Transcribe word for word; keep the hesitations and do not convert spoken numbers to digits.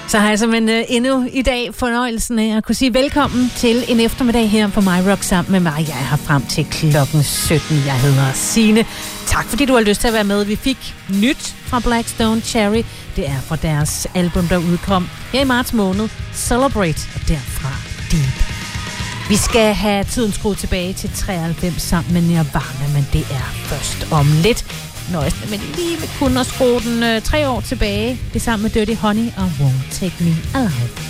Så har jeg simpelthen uh, endnu i dag fornøjelsen af at kunne sige velkommen til en eftermiddag her på My Rock sammen med mig. Jeg er her frem til klokken sytten. Jeg hedder Signe. Tak fordi du har lyst til at være med. Vi fik nyt fra Black Stone Cherry. Det er fra deres album, der udkom her i marts måned. Celebrate, og derfra Deep. Vi skal have tiden skruet tilbage til treoghalvfems sammen med Nirvana, men det er først om lidt. Nøjes med lige med kun at skrue den øh, tre år tilbage. Det er sammen med Dirty Honey og Won't Take Me Alive.